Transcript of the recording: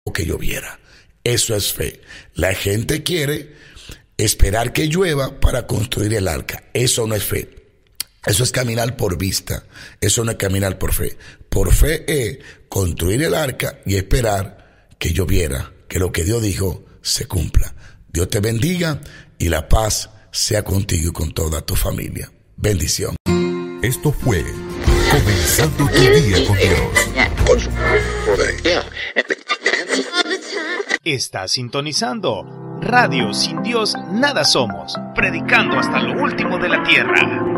o que lloviera. Eso es fe. La gente quiere esperar que llueva para construir el arca. Eso no es fe. Eso es caminar por vista. Eso no es caminar por fe. Por fe es construir el arca y esperar que lloviera, que lo que Dios dijo se cumpla. Dios te bendiga y la paz sea contigo y con toda tu familia. Bendición. Esto fue Comenzando tu Día con Dios. Estás sintonizando Radio Sin Dios Nada Somos, predicando hasta lo último de la tierra.